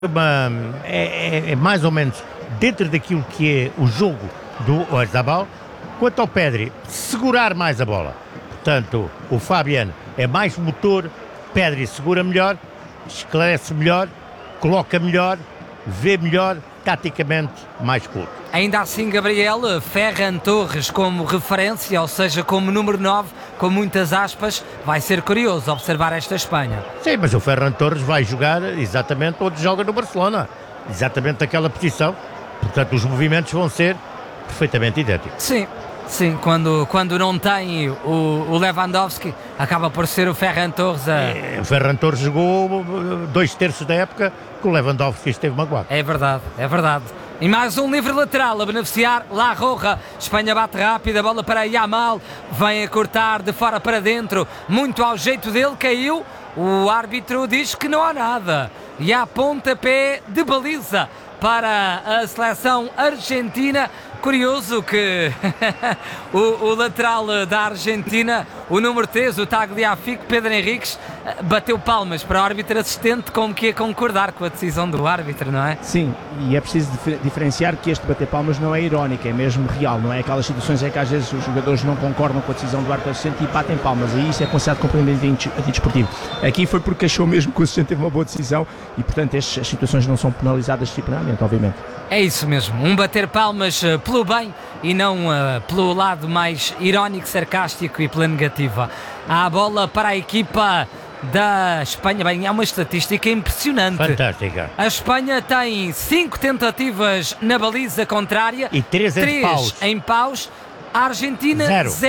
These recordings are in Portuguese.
É mais ou menos dentro daquilo que é o jogo do Oyarzabal. Quanto ao Pedri, segurar mais a bola. Portanto, o Fabian é mais motor, Pedri segura melhor, esclarece melhor, coloca melhor, vê melhor, taticamente mais culto. Ainda assim, Gabriel, Ferran Torres como referência, ou seja, como número 9, com muitas aspas, vai ser curioso observar esta Espanha. Sim, mas o Ferran Torres vai jogar exatamente onde joga no Barcelona, exatamente naquela posição, portanto os movimentos vão ser perfeitamente idênticos. Sim, quando não tem o Lewandowski, acaba por ser o Ferran Torres O Ferran Torres jogou 2/3 da época que o Lewandowski esteve magoado. É verdade. E mais um livre lateral a beneficiar La Roja. Espanha bate rápido, a bola para Yamal, vem a cortar de fora para dentro, muito ao jeito dele, caiu. O árbitro diz que não há nada. E há pontapé de baliza para a seleção argentina. Curioso que o lateral da Argentina, o número 3, o Tagliafico, Pedro Henriques, bateu palmas para o árbitro assistente, como que ia concordar com a decisão do árbitro, não é? Sim, e é preciso diferenciar que este bater palmas não é irónico, é mesmo real, não é? Aquelas situações em que às vezes os jogadores não concordam com a decisão do árbitro assistente e batem palmas, e isso é considerado completamente antidesportivo. Aqui foi porque achou mesmo que o assistente teve uma boa decisão e, portanto, as situações não são penalizadas disciplinarmente, obviamente. É isso mesmo, um bater palmas pelo bem e não pelo lado mais irónico, sarcástico e pela negativa. Há a bola para a equipa da Espanha. Bem, é uma estatística impressionante. Fantástica. A Espanha tem 5 tentativas na baliza contrária e 3 em paus. A Argentina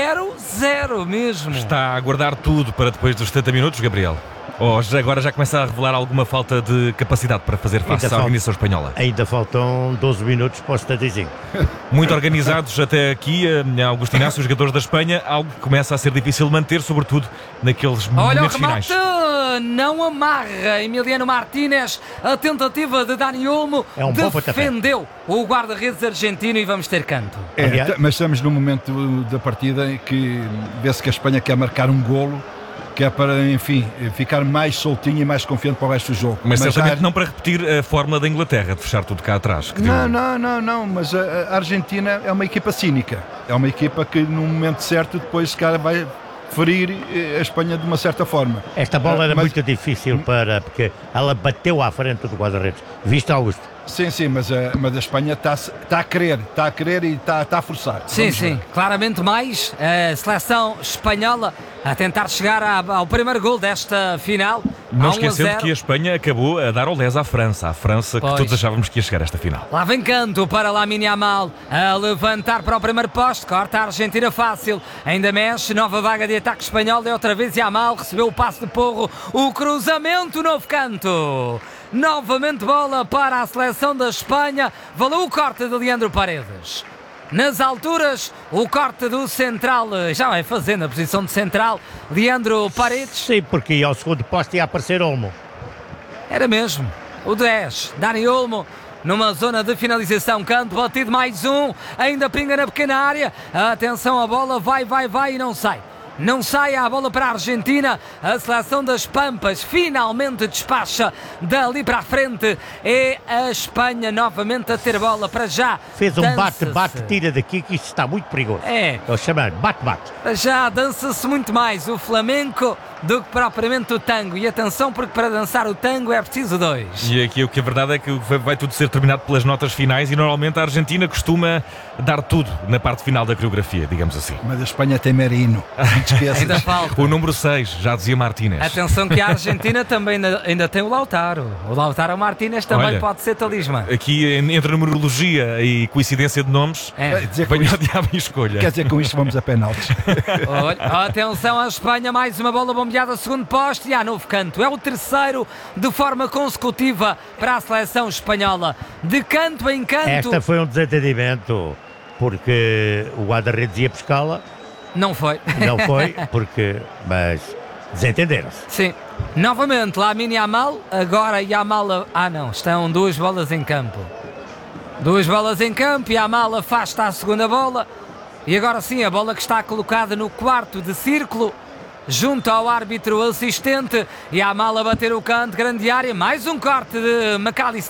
0-0 mesmo. Está a guardar tudo para depois dos 70 minutos, Gabriel? Ou agora já começa a revelar alguma falta de capacidade para fazer face à organização espanhola? Ainda faltam 12 minutos para o estatístico. Muito organizados até aqui, Augusto Inácio, os jogadores da Espanha, algo que começa a ser difícil manter, sobretudo naqueles momentos finais. Olha o remate, não amarra Emiliano Martínez, a tentativa de Dani Olmo defendeu o guarda-redes argentino e vamos ter canto. Mas estamos num momento da partida em que vê-se que a Espanha quer marcar um golo, que é para, enfim, ficar mais soltinho e mais confiante para o resto do jogo. Mas certamente não para repetir a fórmula da Inglaterra, de fechar tudo cá atrás. Não, mas a Argentina é uma equipa cínica. É uma equipa que no momento certo depois se calhar vai ferir a Espanha de uma certa forma. Esta bola era muito difícil porque ela bateu à frente do guarda-redes. Viste, Augusto? Sim, mas a Espanha está a querer e está a forçar. Sim, claramente mais a seleção espanhola a tentar chegar ao primeiro gol desta final. Não esquecendo que a Espanha acabou a dar ao les à França. A França que todos achávamos que ia chegar a esta final. Lá vem canto para Lamine Yamal a levantar para o primeiro poste. Corta a Argentina fácil. Ainda mexe, nova vaga de ataque espanhol. E outra vez Yamal recebeu o passe de Porro. O cruzamento, novo canto. Novamente bola para a seleção da Espanha. Valeu o corte de Leandro Paredes. Nas alturas, o corte do central, já vai fazendo a posição de central, Leandro Paredes. Sim, porque ao segundo poste ia aparecer Olmo. Era mesmo, o 10, Dani Olmo, numa zona de finalização, canto batido, mais um, ainda pinga na pequena área, atenção, a bola vai e não sai. Não sai a bola para a Argentina. A seleção das Pampas finalmente despacha dali para a frente. É a Espanha novamente a ter bola para já. Fez um bate-bate, tira daqui que isto está muito perigoso. É o chamado bate-bate. Para já dança-se muito mais o flamenco do que propriamente o tango. E atenção, porque para dançar o tango é preciso 2. E aqui o que a verdade é que vai tudo ser terminado pelas notas finais e normalmente a Argentina costuma dar tudo na parte final da coreografia, digamos assim. Mas a Espanha tem Merino. Ainda falta. O número 6, já dizia Martínez. Atenção que a Argentina também ainda tem o Lautaro. O Lautaro Martínez também pode ser talismã. Aqui entre numerologia e coincidência de nomes, venha o diabo e escolha. Quer dizer, com isto vamos a penaltis. Atenção à Espanha, mais uma bola bombeada, segundo poste e há novo canto. É o terceiro de forma consecutiva para a seleção espanhola. De canto em canto. Esta foi um desentendimento, porque o guarda-redes ia pescá-la. Não foi, mas desentenderam-se. Sim, novamente Lamine Yamal, agora Yamal, não, estão 2 bolas em campo. 2 bolas em campo, Yamal afasta a segunda bola e agora sim a bola que está colocada no quarto de círculo junto ao árbitro assistente. E a mala a bater o canto, grande área, mais um corte de McAllister.